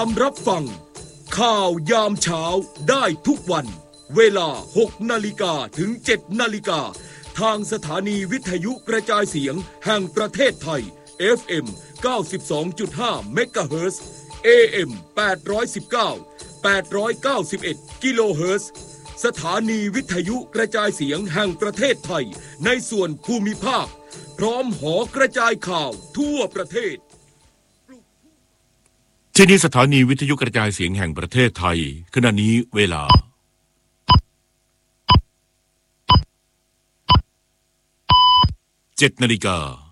ามรับฟังข่าวยามเช้าได้ทุกวันเวลา 6 นาฬิกาถึง 7 นาฬิกาทางสถานีวิทยุกระจายเสียงแห่งประเทศไทย FM 92.5 เมกะเฮิรตซ์ AM 819 891 กิโลเฮิรตซ์สถานีวิทยุกระจายเสียงแห่งประเทศไทยในส่วนภูมิภาคพร้อมหอกระจายข่าวทั่วประเทศที่นี่สถานีวิทยุกระจายเสียงแห่งประเทศไทยขณะนี้เวลา 7 นาฬิกา